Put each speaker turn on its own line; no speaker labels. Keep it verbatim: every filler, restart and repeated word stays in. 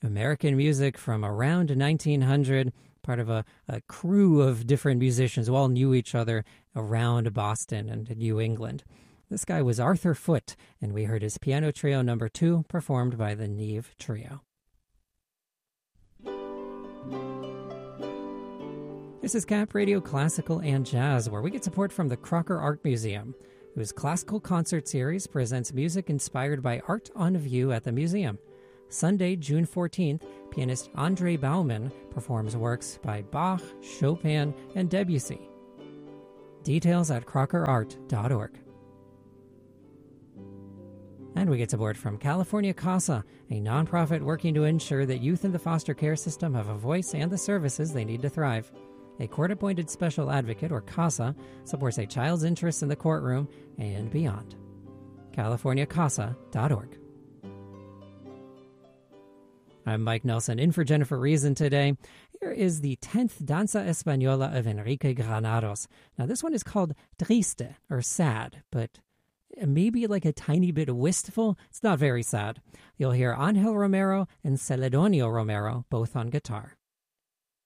American music from around nineteen hundred, part of a, a crew of different musicians who all knew each other around Boston and New England. This guy was Arthur Foote, and we heard his piano trio number two performed by the Neve Trio. This is Cap Radio Classical and Jazz, where we get support from the Crocker Art Museum, whose classical concert series presents music inspired by art on view at the museum. Sunday, June fourteenth, pianist Andre Bauman performs works by Bach, Chopin, and Debussy. Details at crocker art dot org. And we get support from California CASA, a nonprofit working to ensure that youth in the foster care system have a voice and the services they need to thrive. A court-appointed special advocate, or CASA, supports a child's interests in the courtroom and beyond. california casa dot org. I'm Mike Nelson, in for Jennifer Reason today. Here is the tenth Danza Española of Enrique Granados. Now, this one is called Triste, or sad, but maybe like a tiny bit wistful. It's not very sad. You'll hear Angel Romero and Celedonio Romero, both on guitar.